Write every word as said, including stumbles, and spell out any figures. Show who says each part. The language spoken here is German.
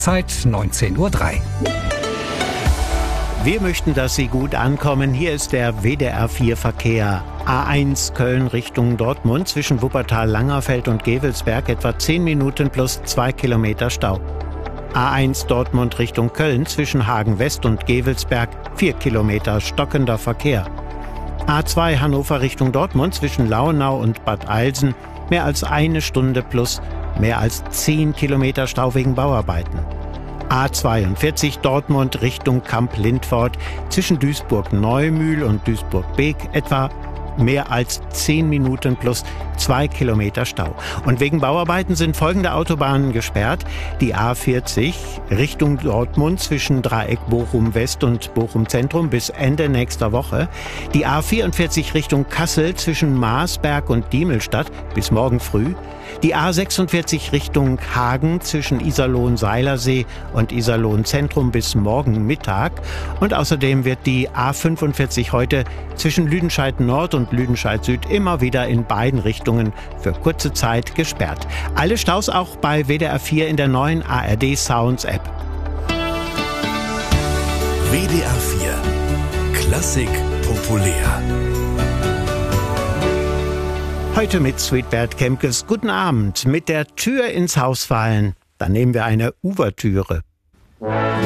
Speaker 1: Zeit neunzehn Uhr drei.
Speaker 2: Wir möchten, dass Sie gut ankommen. Hier ist der W D R vier Verkehr. A eins Köln Richtung Dortmund zwischen Wuppertal-Langerfeld und Gevelsberg etwa zehn Minuten plus zwei Kilometer Stau. A eins Dortmund Richtung Köln zwischen Hagen West und Gevelsberg vier Kilometer stockender Verkehr. A zwei Hannover Richtung Dortmund zwischen Launau und Bad Eilsen mehr als eine Stunde plus mehr als zehn Kilometer Stau wegen Bauarbeiten. A zweiundvierzig Dortmund Richtung Kamp-Lindfort zwischen Duisburg-Neumühl und Duisburg-Beek etwa mehr als zehn Minuten plus zwei Kilometer Stau. Und wegen Bauarbeiten sind folgende Autobahnen gesperrt. Die A vierzig Richtung Dortmund zwischen Dreieck Bochum-West und Bochum-Zentrum bis Ende nächster Woche. Die A vierundvierzig Richtung Kassel zwischen Marsberg und Diemelstadt bis morgen früh. Die A sechsundvierzig Richtung Hagen zwischen Iserlohn-Seilersee und Iserlohn-Zentrum bis morgen Mittag. Und außerdem wird die A fünfundvierzig heute zwischen Lüdenscheid-Nord und Lüdenscheid-Süd immer wieder in beiden Richtungen für kurze Zeit gesperrt. Alle Staus auch bei W D R vier in der neuen A R D Sounds App.
Speaker 3: W D R vier Klassik populär.
Speaker 2: Heute mit Sweetbert Kemkes. Guten Abend. Mit der Tür ins Haus fallen. Dann nehmen wir eine Ouvertüre.